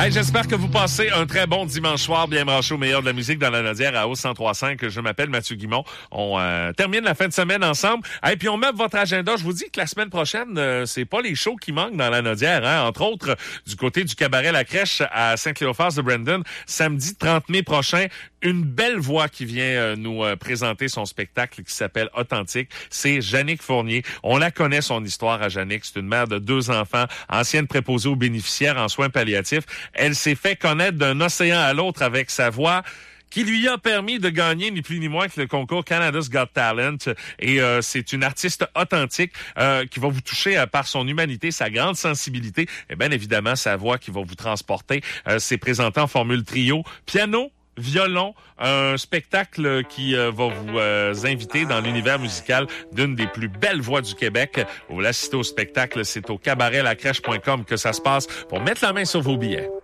Hey, j'espère que vous passez un très bon dimanche soir, bien branché au meilleur de la musique dans la Nodière à Hausse 103.5. Je m'appelle Mathieu Guimont. On termine la fin de semaine ensemble. Et puis on met votre agenda. Je vous dis que la semaine prochaine, c'est pas les shows qui manquent dans la Nodière. Hein? Entre autres, du côté du cabaret La Crèche à Saint-Cléophas de Brandon, samedi 30 mai prochain, une belle voix qui vient nous présenter son spectacle qui s'appelle Authentique. C'est Jannick Fournier. On la connaît, son histoire à Jannick. C'est une mère de 2 enfants, ancienne préposée aux bénéficiaires en soins palliatifs. Elle s'est fait connaître d'un océan à l'autre avec sa voix qui lui a permis de gagner ni plus ni moins que le concours Canada's Got Talent. Et c'est une artiste authentique qui va vous toucher par son humanité, sa grande sensibilité et bien évidemment sa voix qui va vous transporter. C'est présenté en formule trio, piano, violon, un spectacle qui va vous inviter dans l'univers musical d'une des plus belles voix du Québec. Vous l'assistez au spectacle, c'est au cabaretlacrèche.com que ça se passe pour mettre la main sur vos billets.